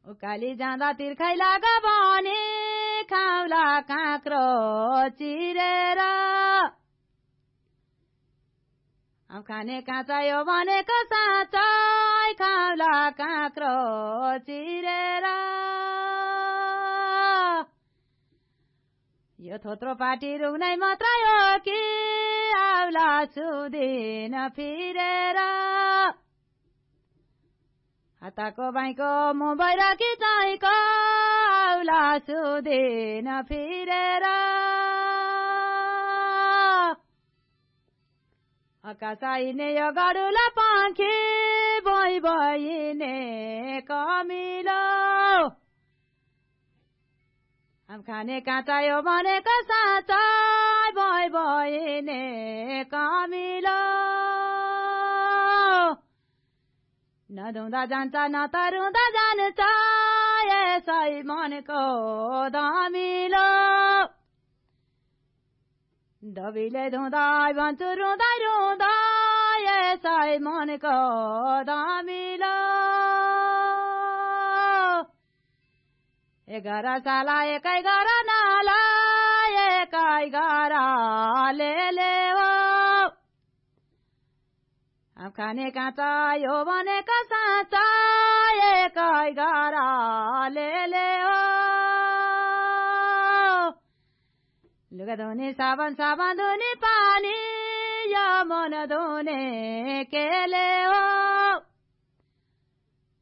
उकाली जाँदा तिर्खै लाग भने खाउला काँक्रो चिरेर खाने काँचा यो भनेको साँच्चै खाउला काँक्रो चिरेर यो थोत्रो पाटी रुग्नै मात्र हो कि आउला सुदिन फिरेर हाताको बाईको मोबाइल कि चाहिँको आउला सुदिन फिरेर अकासाइने यो गडुला पाखी बोइ बोइने कमिलो खाने काँचा यो भनेको साँच्चै बोइ बोइने कमिलो नधुँदा जान्छ न त रुँदा जान्छ यसै मनको धमिलो दबिले धुँदै भन्छु रुँदै रुँदै यसै मनको धमिलो 11 साला एकै गर नाला एकै गर ले हो खाने काँचा यो भनेको साँच्चा एकै गर ले हो लुगा धुने साबन साबन धुने पानी यो मन धुने केले हो